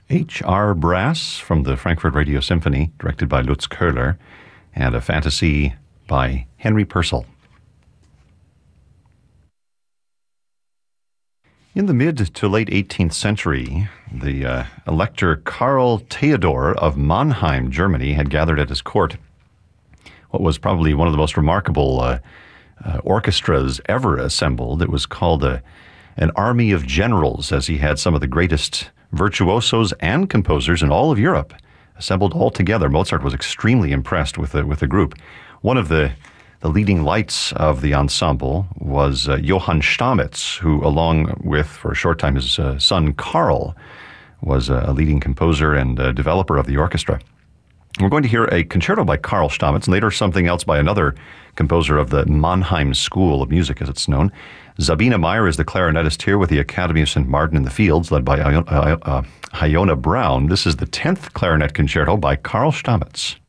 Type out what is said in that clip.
H.R. Brass from the Frankfurt Radio Symphony, directed by Lutz Köhler, and a fantasy by Henry Purcell. In the mid to late 18th century, the Elector Karl Theodor of Mannheim, Germany, had gathered at his court what was probably one of the most remarkable orchestras ever assembled. It was called an army of generals, as he had some of the greatest virtuosos and composers in all of Europe assembled all together. Mozart was extremely impressed with the group. One of the leading lights of the ensemble was Johann Stamitz, who, along with, for a short time, his son Karl, was a leading composer and developer of the orchestra. We're going to hear a concerto by Karl Stamitz, and later something else by another composer of the Mannheim School of Music, as it's known. Sabine Meyer is the clarinetist here with the Academy of St. Martin in the Fields, led by Iona Braun. This is the 10th clarinet concerto by Karl Stamitz.